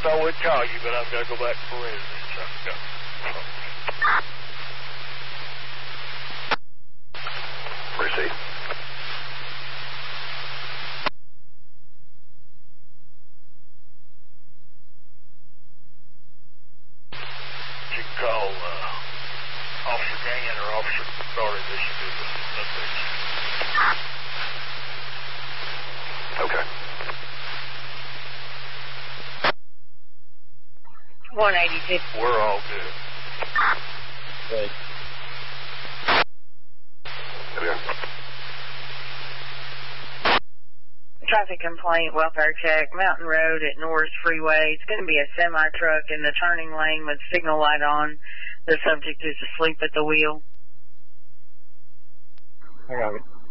I would call you, but I've got to go back for residence. I've got... Receive. You can call Officer Gann or Officer Carter. They should do the updates. Okay. 186. We're all good. Good. Okay. Traffic complaint, welfare check, Mountain Road at Norris Freeway. It's going to be a semi-truck in the turning lane with signal light on. The subject is asleep at the wheel. I got it.